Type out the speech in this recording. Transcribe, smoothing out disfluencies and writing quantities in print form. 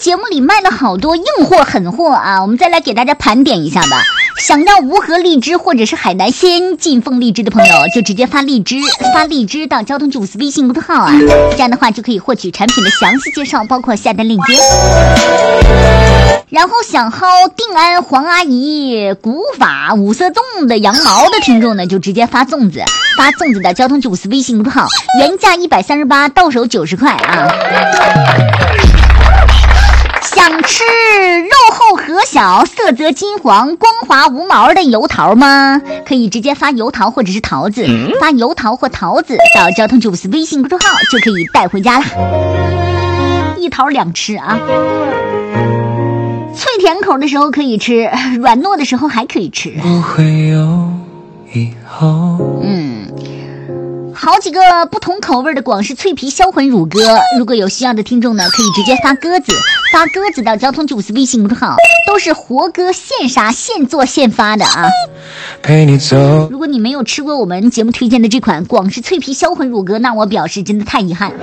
节目里卖了好多硬货狠货啊，我们再来给大家盘点一下吧。想要无核荔枝或者是海南先进凤荔枝的朋友，就直接发荔枝到交通954微信公众号啊，这样的话就可以获取产品的详细介绍，包括下单链接。然后想薅定安黄阿姨古法五色粽的羊毛的听众呢，就直接发粽子到交通954微信公众号，原价138，到手90块啊。想吃肉厚核小、色泽金黄、光滑无毛的油桃吗？可以直接发油桃或者是桃子，发油桃或桃子到交通954微信公众号就可以带回家了，一桃两吃啊。脆甜口的时候可以吃，软糯的时候还可以吃。 不会有以后。 好几个不同口味的广式脆皮销魂乳鸽，如果有需要的听众呢，可以直接发鸽子到交通954微信公众号，都是活鸽现杀现做现发的啊。 陪你走。 如果你没有吃过我们节目推荐的这款广式脆皮销魂乳鸽，那我表示真的太遗憾了。